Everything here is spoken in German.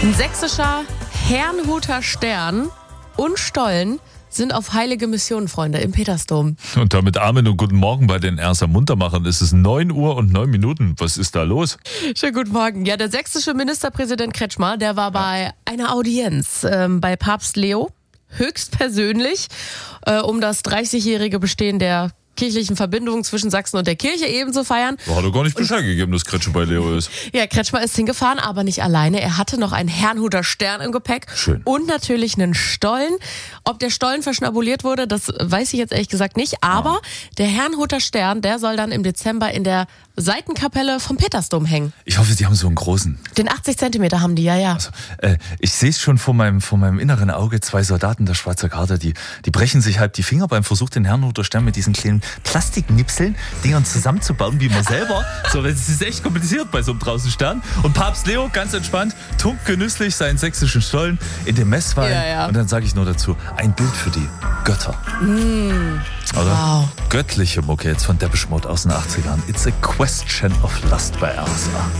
Ein sächsischer Herrnhuter Stern und Stollen sind auf heilige Mission, Freunde, im Petersdom. Und damit Amen und guten Morgen bei den Erster Muntermachern. Es ist 9 Uhr und 9 Minuten. Was ist da los? Schönen guten Morgen. Ja, der sächsische Ministerpräsident Kretschmer, der war bei einer Audienz bei Papst Leo, höchstpersönlich, um das 30-jährige Bestehen der kirchlichen Verbindungen zwischen Sachsen und der Kirche eben zu feiern. Hat er gar nicht Bescheid gegeben, dass Kretschmer bei Leo ist. Ja, Kretschmer ist hingefahren, aber nicht alleine. Er hatte noch einen Herrnhuter Stern im Gepäck. Schön. Und natürlich einen Stollen. Ob der Stollen verschnabuliert wurde, das weiß ich jetzt ehrlich gesagt nicht. Aber der Herrnhuter Stern, der soll dann im Dezember in der Seitenkapelle vom Petersdom hängen. Ich hoffe, die haben so einen großen. Den 80 Zentimeter haben die, ja. Also, ich sehe es schon vor meinem inneren Auge, 2 Soldaten der Schweizer Garde, die brechen sich halb die Finger beim Versuch, den Herrnhuter Stern mit diesen kleinen Plastiknipseln, Dingern zusammenzubauen, wie man selber. So, das ist echt kompliziert bei so einem draußen Stern. Und Papst Leo, ganz entspannt, tunkt genüsslich seinen sächsischen Stollen in den Messwein. Ja. Und dann sage ich nur dazu, ein Bild für die Götter. Oder? Wow. Göttliche Mucke jetzt von Depeche Mode aus den 80ern. It's a question of lust bei RSA.